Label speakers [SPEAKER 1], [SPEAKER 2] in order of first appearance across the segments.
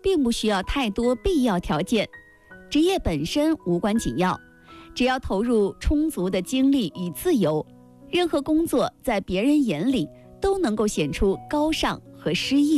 [SPEAKER 1] 并不需要太多必要条件，职业本身无关紧要，只要投入充足的精力与自由，任何工作在别人眼里都能够显出高尚和诗意。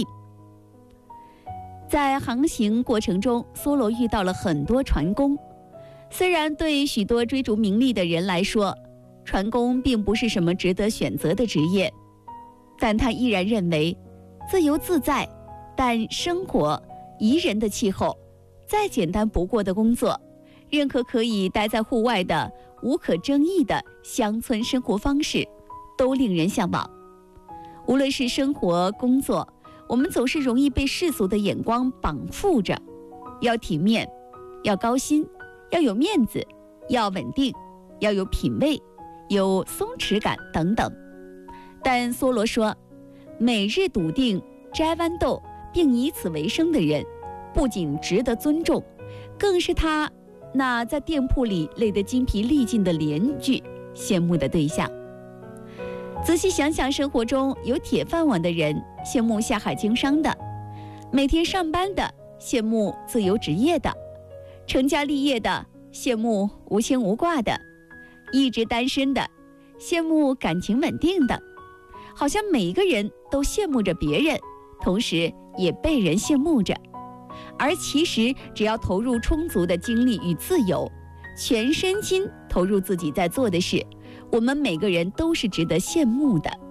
[SPEAKER 1] 在航行过程中，梭罗遇到了很多船工。虽然对许多追逐名利的人来说，船工并不是什么值得选择的职业，但他依然认为，自由自在但生活宜人的气候，再简单不过的工作，任何可以待在户外的无可争议的乡村生活方式，都令人向往。无论是生活工作，我们总是容易被世俗的眼光绑缚着，要体面，要高薪，要有面子，要稳定，要有品味，有松弛感等等。但梭罗说，每日笃定摘豌豆并以此为生的人，不仅值得尊重，更是他那在店铺里累得精疲力尽的邻居羡慕的对象。仔细想想，生活中有铁饭碗的人羡慕下海经商的，每天上班的羡慕自由职业的，成家立业的羡慕无牵无挂的，一直单身的羡慕感情稳定的。好像每一个人都羡慕着别人，同时也被人羡慕着。而其实只要投入充足的精力与自由，全身心投入自己在做的事，我们每个人都是值得羡慕的。